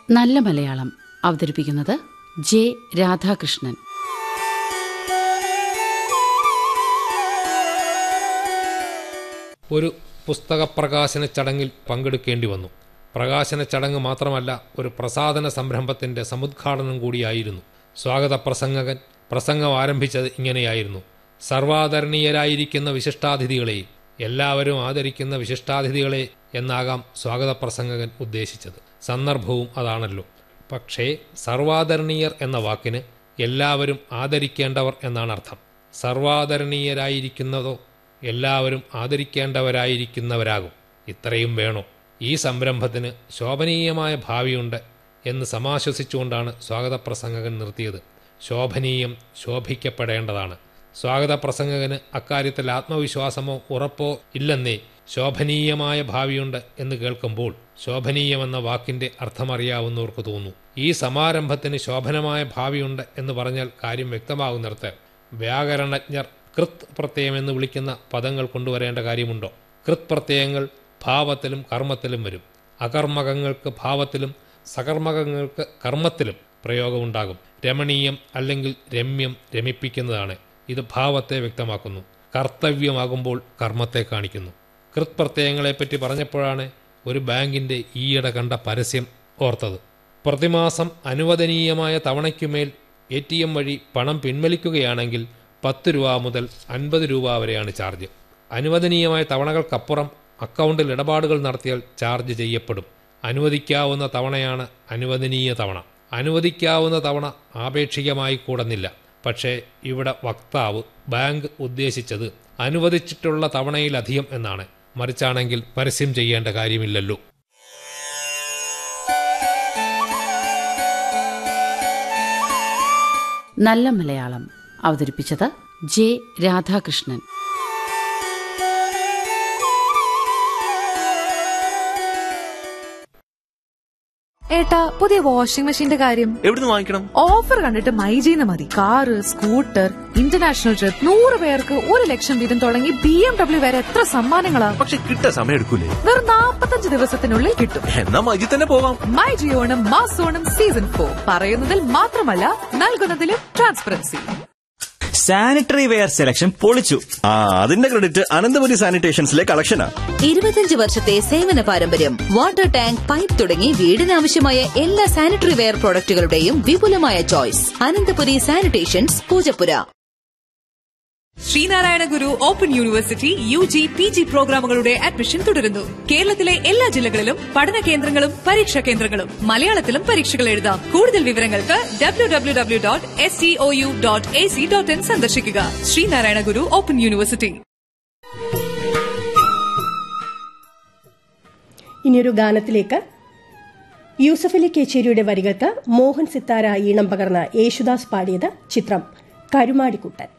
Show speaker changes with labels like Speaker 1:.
Speaker 1: നല്ല മലയാളം അവതരിപ്പിക്കുന്നത് ജെ രാധാകൃഷ്ണൻ.
Speaker 2: ഒരു പുസ്തക പ്രകാശന ചടങ്ങിൽ പങ്കെടുക്കേണ്ടി വന്നു. പ്രകാശന ചടങ്ങ് മാത്രമല്ല, ഒരു പ്രസാധന സംരംഭത്തിന്റെ സമുദ്ഘാടനം കൂടിയായിരുന്നു. സ്വാഗത പ്രസംഗം ആരംഭിച്ചത് ഇങ്ങനെയായിരുന്നു: സർവാദരണീയരായിരിക്കുന്ന വിശിഷ്ടാതിഥികളെയും, എല്ലാവരും ആദരിക്കുന്ന വിശിഷ്ടാതിഥികളെ എന്നാകാം സ്വാഗത പ്രസംഗകൻ ഉദ്ദേശിച്ചത്. സന്ദർഭവും അതാണല്ലോ. പക്ഷേ സർവാദരണീയർ എന്ന വാക്കിന് എല്ലാവരും ആദരിക്കേണ്ടവർ എന്നാണ് അർത്ഥം. സർവാദരണീയരായിരിക്കുന്നതോ എല്ലാവരും ആദരിക്കേണ്ടവരായിരിക്കുന്നവരാകും. ഇത്രയും വേണോ? ഈ സംരംഭത്തിന് ശോഭനീയമായ ഭാവിയുണ്ട് എന്ന് സമാശ്വസിച്ചുകൊണ്ടാണ് സ്വാഗത പ്രസംഗകൻ നിർത്തിയത്. ശോഭനീയം ശോഭിക്കപ്പെടേണ്ടതാണ്. സ്വാഗത പ്രസംഗകന് അക്കാര്യത്തിൽ ആത്മവിശ്വാസമോ ഉറപ്പോ ഇല്ലെന്നേ. ശോഭനീയമായ ഭാവിയുണ്ട് എന്ന് കേൾക്കുമ്പോൾ ശോഭനീയമെന്ന വാക്കിന്റെ അർത്ഥമറിയാവുന്നവർക്ക് തോന്നൂ. ഈ സമാരംഭത്തിന് ശോഭനമായ ഭാവിയുണ്ട് എന്ന് പറഞ്ഞാൽ കാര്യം വ്യക്തമാകുന്നിടത്ത് വ്യാകരണജ്ഞർ കൃത് പ്രത്യയം എന്ന് വിളിക്കുന്ന പദങ്ങൾ കൊണ്ടുവരേണ്ട കാര്യമുണ്ടോ? കൃത് പ്രത്യയങ്ങൾ ഭാവത്തിലും കർമ്മത്തിലും വരും. അകർമ്മകങ്ങൾക്ക് ഭാവത്തിലും സകർമ്മകങ്ങൾക്ക് കർമ്മത്തിലും പ്രയോഗമുണ്ടാകും. രമണീയം അല്ലെങ്കിൽ രമ്യം രമിപ്പിക്കുന്നതാണ്. ഇത് ഭാവത്തെ വ്യക്തമാക്കുന്നു. കർത്തവ്യമാകുമ്പോൾ കർമ്മത്തെ കാണിക്കുന്നു. കൃത് പ്രത്യയങ്ങളെപ്പറ്റി പറഞ്ഞപ്പോഴാണ് ഒരു ബാങ്കിന്റെ ഈയിടെ കണ്ട പരസ്യം ഓർത്തത്. പ്രതിമാസം അനുവദനീയമായ തവണയ്ക്കുമേൽ ATM വഴി പണം പിൻവലിക്കുകയാണെങ്കിൽ 10 രൂപ മുതൽ 50 രൂപ വരെയാണ് ചാർജ്. അനുവദനീയമായ തവണകൾക്കപ്പുറം അക്കൗണ്ടിൽ ഇടപാടുകൾ നടത്തിയാൽ ചാർജ് ചെയ്യപ്പെടും. അനുവദിക്കാവുന്ന തവണയാണ് അനുവദനീയ തവണ. അനുവദിക്കാവുന്ന തവണ ആപേക്ഷികമായി കൂടുന്നില്ല. പക്ഷേ ഇവിടെ വക്താവ് ബാങ്ക് ഉദ്ദേശിച്ചത് അനുവദിച്ചിട്ടുള്ള തവണയിലധികം എന്നാണ്. മറിച്ചാണെങ്കിൽ പരസ്യം ചെയ്യേണ്ട കാര്യമില്ലല്ലോ.
Speaker 1: നല്ല മലയാളം അവതരിപ്പിച്ചത് ജെ രാധാകൃഷ്ണൻ.
Speaker 3: ഏട്ടാ, പുതിയ വാഷിംഗ് മെഷീന്റെ കാര്യം
Speaker 4: എവിടുന്ന് വാങ്ങിക്കണം?
Speaker 3: ഓഫർ കണ്ടിട്ട് മൈജിന്ന് മതി. കാറ്, സ്കൂട്ടർ, ഇന്റർനാഷണൽ ട്രിപ്പ്, 100 പേർക്ക് 1 ലക്ഷം വീതം തുടങ്ങി BMW വരെ എത്ര സമ്മാനങ്ങളാ.
Speaker 4: പക്ഷെ കിട്ടാൻ സമയം എടുക്കൂലേ?
Speaker 3: വെറും 45 ദിവസത്തിനുള്ളിൽ കിട്ടും.
Speaker 4: എന്നാ മൈജി തന്നെ പോവാം.
Speaker 3: മൈജി ഓണം മാസോണം സീസൺ 4 പറയുന്നതിൽ മാത്രമല്ല, നൽകുന്നതിലും ട്രാൻസ്പെറൻസി.
Speaker 5: സാനിറ്ററി വെയർ സെലക്ഷൻ പൊളിച്ചു.
Speaker 6: അതിന്റെ ക്രെഡിറ്റ് അനന്തപുരി സാനിറ്റേഷൻസിലെ കളക്ഷനാ.
Speaker 7: 25 വർഷത്തെ സേവന പാരമ്പര്യം. വാട്ടർ ടാങ്ക്, പൈപ്പ് തുടങ്ങി വീടിനാവശ്യമായ എല്ലാ സാനിറ്ററി വെയർ പ്രോഡക്റ്റുകളുടെയും വിപുലമായ ചോയ്സ്. അനന്തപുരി സാനിറ്റേഷൻസ്, പൂജപ്പുര.
Speaker 8: ശ്രീനാരായണ ഗുരു ഓപ്പൺ യൂണിവേഴ്സിറ്റി UG PG പ്രോഗ്രാമുകളുടെ അഡ്മിഷൻ തുടരുന്നു. കേരളത്തിലെ എല്ലാ ജില്ലകളിലും പഠന കേന്ദ്രങ്ങളും പരീക്ഷാ കേന്ദ്രങ്ങളും. മലയാളത്തിലും പരീക്ഷകൾ എഴുതാം. കൂടുതൽ വിവരങ്ങൾക്ക് www.stou.ac.in സന്ദർശിക്കുക. ശ്രീനാരായണ ഗുരു ഓപ്പൺ യൂണിവേഴ്സിറ്റി.
Speaker 9: ഇനിയൊരു ഗാനത്തിലേക്ക്. യൂസഫലി കേച്ചേരിയുടെ വരികൾക്ക് മോഹൻ സിത്താര ഈണം പകർന്ന യേശുദാസ് പാടിയത്. ചിത്രം കരുമാടിക്കുട്ടൻ.